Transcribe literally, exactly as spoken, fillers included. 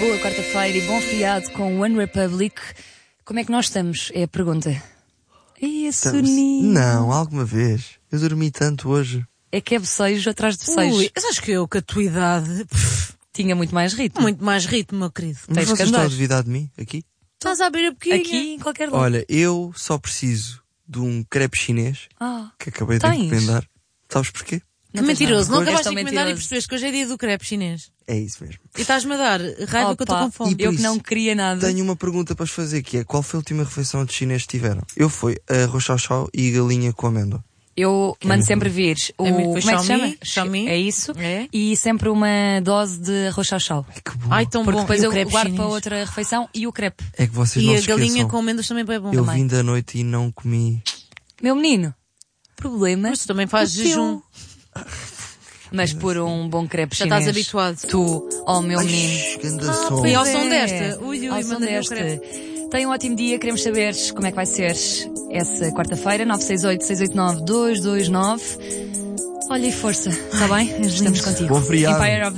Boa quarta-feira e bom feriado com One Republic. Como é que nós estamos? É a pergunta. Ai, a soninho. Não, alguma vez. Eu dormi tanto hoje. É que é bocejo atrás de bocejo. Ui, mas acho que eu, com a tua idade, pff, Tinha muito mais ritmo. muito mais ritmo, meu querido. Mas Tens que vocês estão a andar. duvidar de mim aqui? Estás a abrir a boquinha. Aqui, em qualquer lugar. Olha, eu só preciso de um crepe chinês Ah, que acabei de tens? encomendar. Sabes porquê? Que não tens mentiroso. nada. Não És acabaste tão de encomendar e mentiroso. percebeste que hoje é dia do crepe chinês. É isso mesmo. E estás-me a dar raiva que eu estou Opa, com fome. E por Eu que isso, não queria nada. Tenho uma pergunta para vos fazer, que é: qual foi a última refeição de chinês que tiveram? Eu fui arroz chau-chau e galinha com amêndoa. Eu mando sempre vir o... É muito- foi como é que se chama? Xiaomi, Xiaomi. É isso. É. E sempre uma dose de arroz chau-chau. Ai, que bom. Ai, tão Porque bom. depois E o eu crepe guardo chinês. para outra refeição e o crepe. É que vocês E não a se galinha esqueçam. com amêndoas também é bom. Eu também. vim da noite e não comi. Meu menino, problema. Mas tu também fazes o teu. jejum. Mas por um bom crepe Já chinês. estás habituado. Tu, oh meu menino. Ai, ganda som. E ao Pois som é. desta. Ui, ui, Ao som mandei o desta. crepe. Tenha um ótimo dia, queremos saber como é que vai ser essa quarta-feira. nove seis oito, seis oito nove, dois dois nove. Olha e força, está bem? Estamos contigo. Bom feriado. Empire of